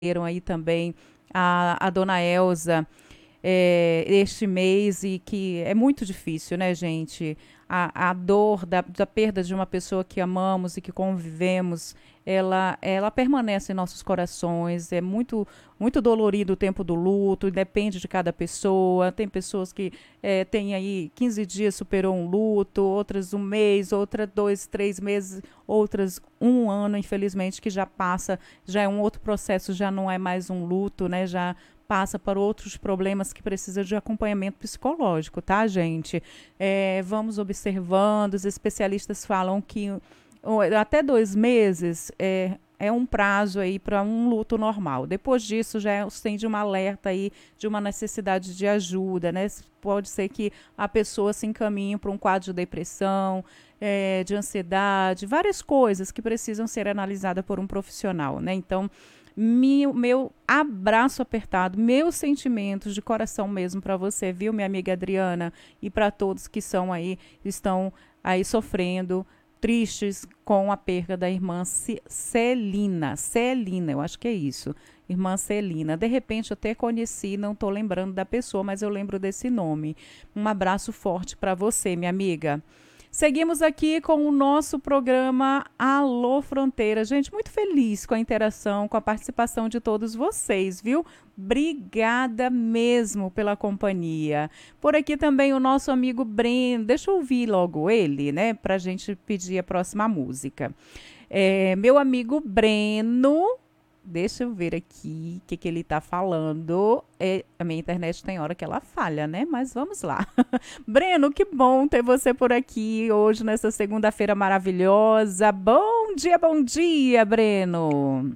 aí também a dona Elza este mês e que é muito difícil, né, gente? A dor da perda de uma pessoa que amamos e que convivemos, ela permanece em nossos corações. É muito dolorido o tempo do luto, depende de cada pessoa. Tem pessoas que têm aí 15 dias superou um luto, outras um mês, outras 2, 3 meses, outras um ano, infelizmente, que já passa, já é um outro processo, já não é mais um luto, né? Já passa por outros problemas que precisam de acompanhamento psicológico, tá, gente? Vamos observando, os especialistas falam que até 2 meses é um prazo aí para um luto normal. Depois disso já estende um alerta aí de uma necessidade de ajuda, né? Pode ser que a pessoa se encaminhe para um quadro de depressão, de ansiedade, várias coisas que precisam ser analisadas por um profissional, né? Então, meu abraço apertado, meus sentimentos de coração mesmo para você, viu, minha amiga Adriana, e para todos que estão aí sofrendo, tristes com a perda da irmã Celina. Celina, eu acho que é isso. Irmã Celina. De repente eu até conheci, não estou lembrando da pessoa, mas eu lembro desse nome. Um abraço forte para você, minha amiga. Seguimos aqui com o nosso programa Alô Fronteira. Gente, muito feliz com a interação, com a participação de todos vocês, viu? Obrigada mesmo pela companhia. Por aqui também o nosso amigo Breno. Deixa eu ouvir logo ele, né? Pra gente pedir a próxima música. Meu amigo Breno. Deixa eu ver aqui o que ele tá falando. A minha internet tem hora que ela falha, né? Mas vamos lá. Breno, que bom ter você por aqui hoje, nessa segunda-feira maravilhosa. Bom dia, Breno.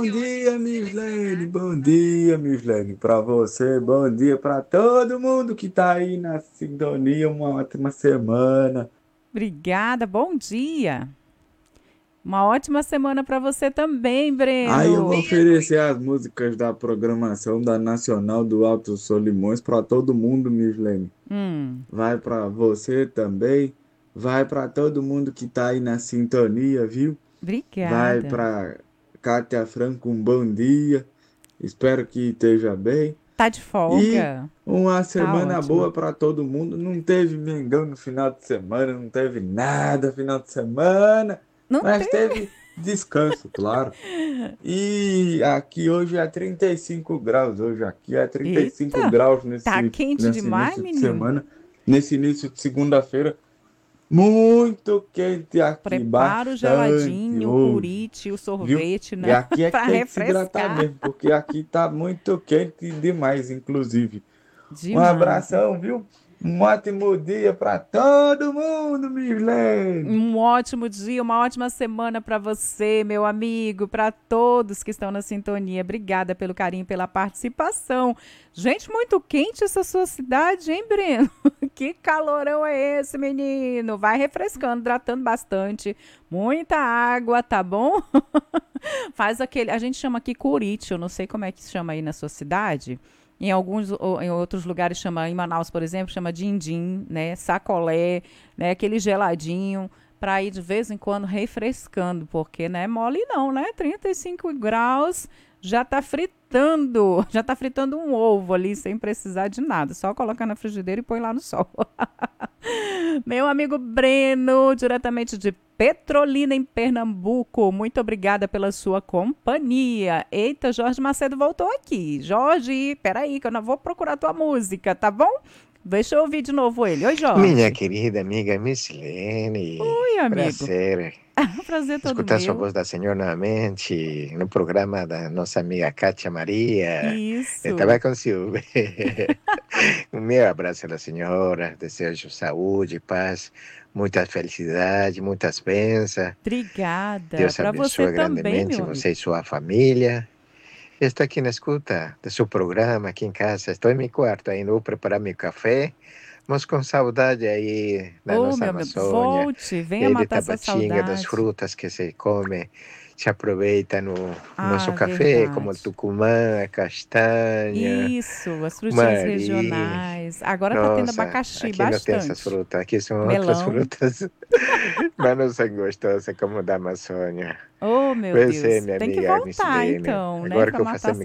Bom dia, Mislene, para você, bom dia para todo mundo que tá aí na sintonia, uma ótima semana. Obrigada, bom dia. Uma ótima semana para você também, Aí eu vou Breno. oferecer as músicas da programação da Nacional do Alto Solimões para todo mundo, Mislene. Hum, Vai para você também, vai para todo mundo que tá aí na sintonia, viu? Vai obrigada. para Cátia Franco, um bom dia. Espero que esteja bem. Tá de E folga? uma Tá semana ótimo. boa para todo mundo. Não teve Mengão no final de semana, não teve nada no final de semana, Não mas tem. teve descanso, claro. E aqui hoje é 35 graus. Hoje aqui é 35 Eita, graus tá quente nesse demais, início de menino? semana, nesse início de segunda-feira. Muito quente aqui, Prepara o bastante geladinho, o hoje, curite, o viu? sorvete, E né? aqui é que Para tem que se hidratar refrescar. mesmo, porque aqui tá muito quente demais, inclusive. Um Demais. abração, viu? Um ótimo dia para todo mundo, Mislene. Um ótimo dia, uma ótima semana para você, meu amigo, para todos que estão na sintonia. Obrigada pelo carinho, pela participação. Gente, muito quente essa sua cidade, hein, Breno? Que calorão é esse, menino? Vai refrescando, hidratando bastante. Muita água, tá bom? Faz aquele, a gente chama aqui curite, eu não sei como é que se chama aí na sua cidade. Em outros lugares chama, em Manaus, por exemplo, chama din-din, né? Sacolé, né? Aquele geladinho para ir de vez em quando refrescando, porque não é mole não, né? 35 graus já tá fritando um ovo ali sem precisar de nada, só colocar na frigideira e põe lá no sol. Meu amigo Breno, diretamente de Petrolina, em Pernambuco. Muito obrigada pela sua companhia. Eita, Jorge Macedo voltou aqui. Jorge, peraí, que eu não vou procurar tua música, tá bom? Deixa eu ouvir de novo ele. Oi, Minha Jorge. querida amiga Missilene, Oi, amigo. prazer Prazer todo escutar sua meu. voz da senhora novamente no programa da nossa amiga Kátia Maria. Eu Isso. estava com ciúme. O meu abraço da senhora, desejo saúde, paz, muita felicidade, muitas bênçãos. Obrigada. Deus Para você abençoe também, grandemente meu você amigo. e sua família. Estou aqui na escuta do seu programa, aqui em casa. Estou em meu quarto ainda, vou preparar meu café. Mas com saudade aí da Ô, nossa meu amigo, Amazônia, volte, e venha aí de matar essa Tabatinga, das saudade. frutas que se come. se aproveita no nosso Ah, café, como o verdade. tucumã, a castanha, Isso, as frutinhas mari. regionais. Agora tá tendo Nossa, abacaxi aqui não tem essas bastante. frutas, aqui são outras Melão. frutas, mas não são gostosas como da Amazônia. Oh, meu Você, Deus. minha Tem que amiga Miss voltar Lene, então, né, agora para que eu matar faço a